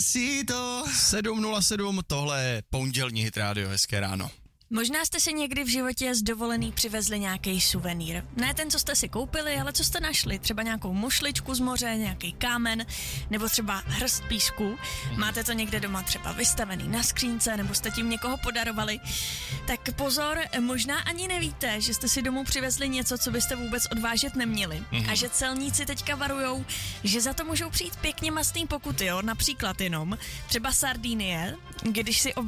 Despacito. 7:07, tohle je pondělní Hit Radio, hezké ráno. Možná jste si někdy v životě z dovolený přivezli nějaký suvenýr. Ne ten, co jste si koupili, ale co jste našli. Třeba nějakou mušličku z moře, nějaký kámen, nebo třeba hrst písku. Máte to někde doma třeba vystavený na skřínce, nebo jste tím někoho podarovali. Tak pozor, možná ani nevíte, že jste si domů přivezli něco, co byste vůbec odvážet neměli. A že celníci teďka varujou, že za to můžou přijít pěkně mastný pokuty, jo? Například jenom třeba Sardinie, když si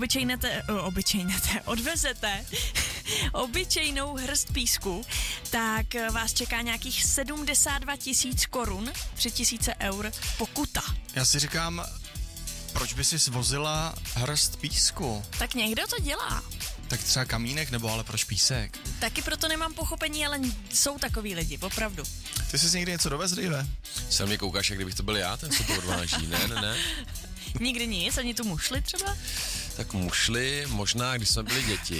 odvezete obyčejnou hrst písku, tak vás čeká nějakých 72 000 korun, 3 000 eur pokuta. Já si říkám, proč by si svozila hrst písku? Tak někdo to dělá. Tak třeba kamínek, nebo ale proč písek? Taky proto nemám pochopení, ale jsou takový lidi, opravdu. Ty jsi někdy něco dovezl, Dave? Se mě koukáš, jak kdybych to byl já, ten co to odváží, ne. Nikdy nic, ani tu mušli třeba? Tak mušli, možná, když jsme byli děti.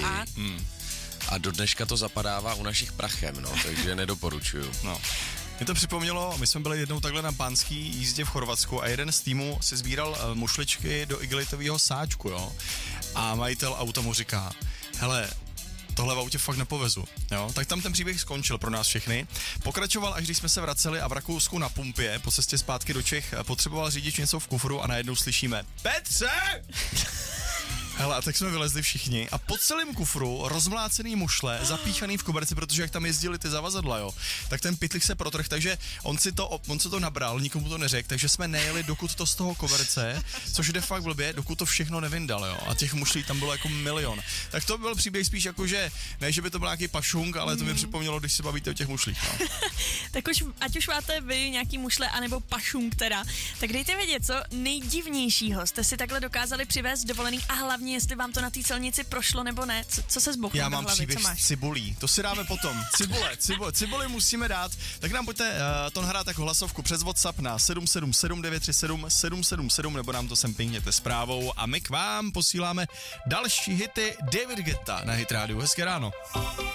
A do dneška to zapadává u našich prachem, no, takže nedoporučuju. No. Mě to připomnělo, my jsme byli jednou takhle na pánský jízdě v Chorvatsku a jeden z týmu si sbíral mušličky do igelitového sáčku, jo. A majitel auta mu říká, hele, tohle v autě fakt nepovezu, jo. Tak tam ten příběh skončil pro nás všechny. Pokračoval, až když jsme se vraceli a v Rakousku na pumpě po cestě zpátky do Čech potřeboval řidič něco v kufru a najednou slyšíme Petře! Hele, a tak jsme vylezli všichni a po celém kufru rozmlácený mušle, zapíchaný v koberci, protože jak tam jezdili ty zavazadla, jo, tak ten pytlik se protrhl, takže on se to nabral, nikomu to neřekl, takže jsme nejeli, dokud to z toho koberce, což jde fakt blbě, dokud to všechno nevyndal, jo, a těch mušlí tam bylo jako milion. Tak to byl příběh spíš jako, že ne, že by to byl nějaký pašunk, ale to mi připomnělo, když se bavíte o těch mušlích, no. Tak už, ať už máte vy nějaký mušle, anebo pašunk teda, tak dejte vědět, co nejdivnějšího jste si takhle dokázali přivést dovolený a hlavně jestli vám to na té celnici prošlo nebo ne, co se zbouchlo do hlavy, co máš? Já mám příběh s cibulí, to si dáme potom. Cibuli musíme dát, tak nám pojďte to nahrát jako hlasovku přes WhatsApp na 777 937 777 nebo nám to sem pingněte zprávou a my k vám posíláme další hity David Guetta na Hit Radio. Hezké ráno.